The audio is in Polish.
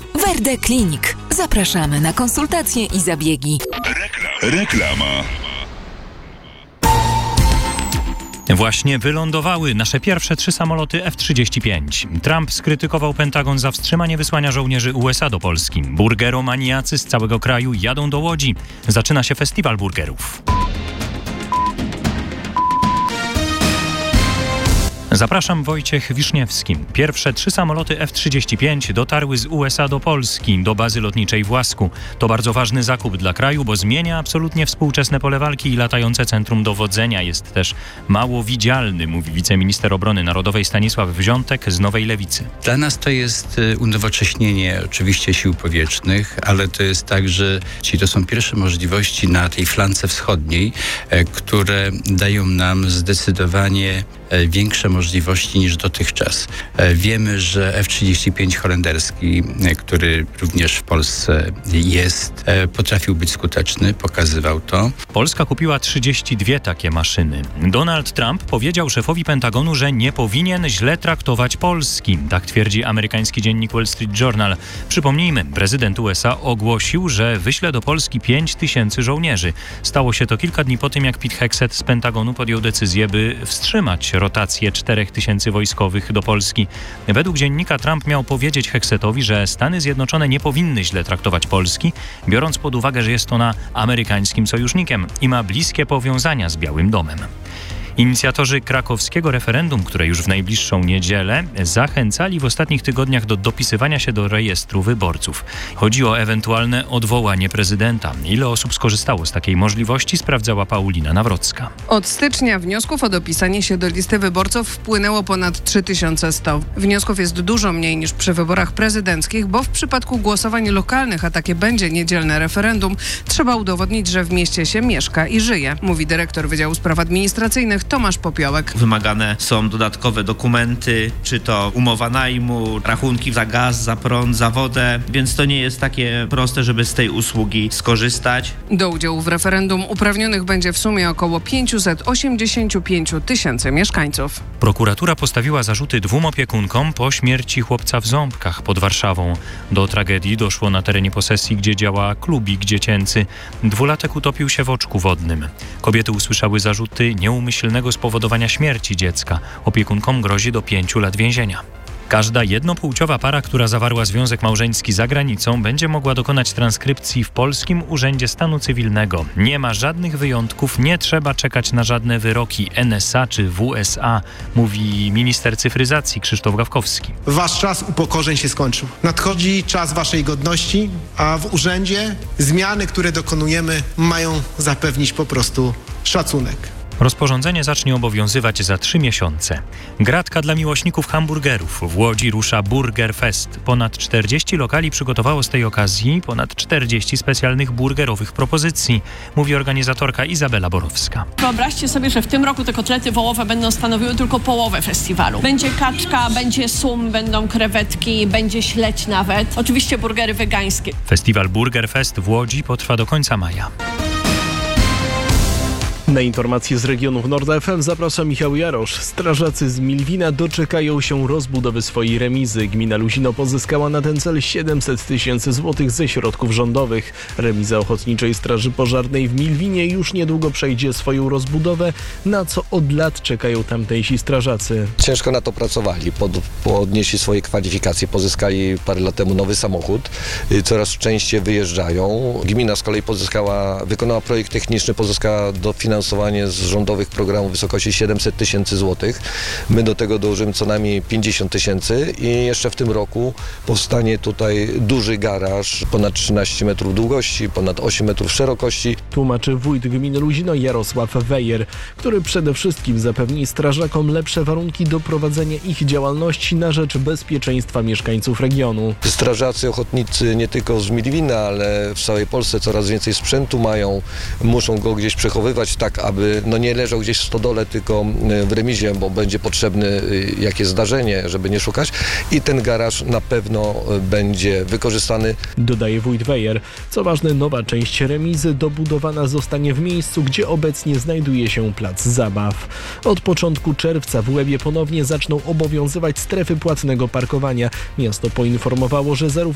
Verde Clinic. Zapraszamy na konsultacje i zabiegi. Reklama. Właśnie wylądowały nasze pierwsze 3 samoloty F-35. Trump skrytykował Pentagon za wstrzymanie wysłania żołnierzy USA do Polski. Burgeromaniacy z całego kraju jadą do Łodzi. Zaczyna się festiwal burgerów. Zapraszam, Wojciech Wiszniewski. Pierwsze 3 samoloty F-35 dotarły z USA do Polski, do bazy lotniczej w Łasku. To bardzo ważny zakup dla kraju, bo zmienia absolutnie współczesne pole walki i latające centrum dowodzenia. Jest też mało widzialny, mówi wiceminister obrony narodowej Stanisław Wziątek z Nowej Lewicy. Dla nas to jest unowocześnienie oczywiście sił powietrznych, ale to jest także, to są pierwsze możliwości na tej flance wschodniej, które dają nam zdecydowanie większe możliwości niż dotychczas. Wiemy, że F-35 holenderski, który również w Polsce jest, potrafił być skuteczny, pokazywał to. Polska kupiła 32 takie maszyny. Donald Trump powiedział szefowi Pentagonu, że nie powinien źle traktować Polski. Tak twierdzi amerykański dziennik Wall Street Journal. Przypomnijmy, prezydent USA ogłosił, że wyśle do Polski 5000 żołnierzy. Stało się to kilka dni po tym, jak Pete Hegseth z Pentagonu podjął decyzję, by wstrzymać rotację 4000 wojskowych do Polski. Według dziennika Trump miał powiedzieć Hegsethowi, że Stany Zjednoczone nie powinny źle traktować Polski, biorąc pod uwagę, że jest ona amerykańskim sojusznikiem i ma bliskie powiązania z Białym Domem. Inicjatorzy krakowskiego referendum, które już w najbliższą niedzielę, zachęcali w ostatnich tygodniach do dopisywania się do rejestru wyborców. Chodzi o ewentualne odwołanie prezydenta. Ile osób skorzystało z takiej możliwości, sprawdzała Paulina Nawrocka. Od stycznia wniosków o dopisanie się do listy wyborców wpłynęło ponad 3100. Wniosków jest dużo mniej niż przy wyborach prezydenckich, bo w przypadku głosowań lokalnych, a takie będzie niedzielne referendum, trzeba udowodnić, że w mieście się mieszka i żyje, mówi dyrektor Wydziału Spraw Administracyjnych Tomasz Popiołek. Wymagane są dodatkowe dokumenty, czy to umowa najmu, rachunki za gaz, za prąd, za wodę, więc to nie jest takie proste, żeby z tej usługi skorzystać. Do udziału w referendum uprawnionych będzie w sumie około 585 000 mieszkańców. Prokuratura postawiła zarzuty 2 opiekunkom po śmierci chłopca w Ząbkach pod Warszawą. Do tragedii doszło na terenie posesji, gdzie działa klubik dziecięcy. 2-latek utopił się w oczku wodnym. Kobiety usłyszały zarzuty nieumyślnego spowodowania śmierci dziecka. Opiekunkom grozi do 5 lat więzienia. Każda jednopłciowa para, która zawarła związek małżeński za granicą, będzie mogła dokonać transkrypcji w Polskim Urzędzie Stanu Cywilnego. Nie ma żadnych wyjątków, nie trzeba czekać na żadne wyroki NSA czy WSA, mówi minister cyfryzacji Krzysztof Gawkowski. Wasz czas upokorzeń się skończył. Nadchodzi czas waszej godności, a w urzędzie zmiany, które dokonujemy, mają zapewnić po prostu szacunek. Rozporządzenie zacznie obowiązywać za 3 miesiące. Gratka dla miłośników hamburgerów. W Łodzi rusza Burger Fest. Ponad 40 lokali przygotowało z tej okazji ponad 40 specjalnych burgerowych propozycji, mówi organizatorka Izabela Borowska. Wyobraźcie sobie, że w tym roku te kotlety wołowe będą stanowiły tylko połowę festiwalu. Będzie kaczka, będzie sum, będą krewetki, będzie śledź nawet. Oczywiście burgery wegańskie. Festiwal Burger Fest w Łodzi potrwa do końca maja. Na informacje z regionów Nord FM zaprasza Michał Jarosz. Strażacy z Milwina doczekają się rozbudowy swojej remizy. Gmina Luzino pozyskała na ten cel 700 000 złotych ze środków rządowych. Remiza Ochotniczej Straży Pożarnej w Milwinie już niedługo przejdzie swoją rozbudowę, na co od lat czekają tamtejsi strażacy. Ciężko na to pracowali, podnieśli swoje kwalifikacje, pozyskali parę lat temu nowy samochód, coraz częściej wyjeżdżają. Gmina z kolei wykonała projekt techniczny, pozyskała dofinansowanie z rządowych programów w wysokości 700 000 złotych. My do tego dołożymy co najmniej 50 000 i jeszcze w tym roku powstanie tutaj duży garaż, ponad 13 metrów długości, ponad 8 metrów szerokości. Tłumaczy wójt gminy Luzino Jarosław Wejer, który przede wszystkim zapewni strażakom lepsze warunki do prowadzenia ich działalności na rzecz bezpieczeństwa mieszkańców regionu. Strażacy ochotnicy nie tylko z Milwina, ale w całej Polsce coraz więcej sprzętu mają, muszą go gdzieś przechowywać tak, aby nie leżał gdzieś w stodole, tylko w remizie, bo będzie potrzebne jakieś zdarzenie, żeby nie szukać i ten garaż na pewno będzie wykorzystany. Dodaje wójt Wejer. Co ważne, nowa część remizy dobudowana zostanie w miejscu, gdzie obecnie znajduje się plac zabaw. Od początku czerwca w Łebie ponownie zaczną obowiązywać strefy płatnego parkowania. Miasto poinformowało, że zarówno